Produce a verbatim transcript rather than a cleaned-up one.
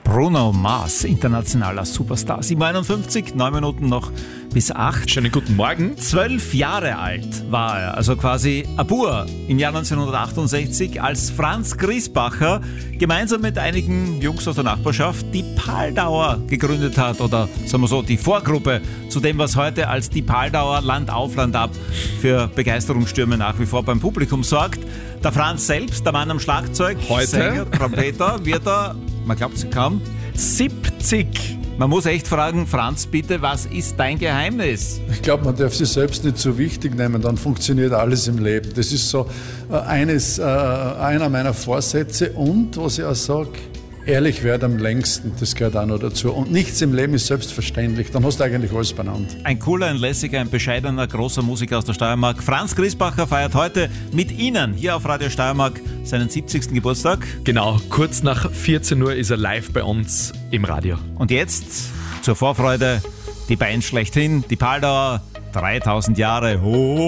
Bruno Mars, internationaler Superstar. sieben Uhr einundfünfzig, neun Minuten noch bis acht. Schönen guten Morgen. Zwölf Jahre alt war er, also quasi ein Bur im Jahr neunzehnhundertachtundsechzig, als Franz Griesbacher gemeinsam mit einigen Jungs aus der Nachbarschaft die Paldauer gegründet hat. Oder sagen wir so, die Vorgruppe zu dem, was heute als die Paldauer Land auf, Land ab für Begeisterungsstürme nach wie vor beim Publikum sorgt. Der Franz selbst, der Mann am Schlagzeug, heute Sänger, Trompeter, wird er, man glaubt es kaum, siebzig. Man muss echt fragen, Franz, bitte, was ist dein Geheimnis? Ich glaube, man darf sich selbst nicht so wichtig nehmen, dann funktioniert alles im Leben. Das ist so äh, eines, äh, einer meiner Vorsätze und, was ich auch sage, ehrlich werden am längsten, das gehört auch noch dazu. Und nichts im Leben ist selbstverständlich, dann hast du eigentlich alles benannt. Ein cooler, ein lässiger, ein bescheidener, großer Musiker aus der Steiermark. Franz Griesbacher feiert heute mit Ihnen hier auf Radio Steiermark seinen siebzigsten Geburtstag. Genau, kurz nach vierzehn Uhr ist er live bei uns im Radio. Und jetzt zur Vorfreude die Band schlechthin, die Paldauer, dreitausend Jahre. Oh.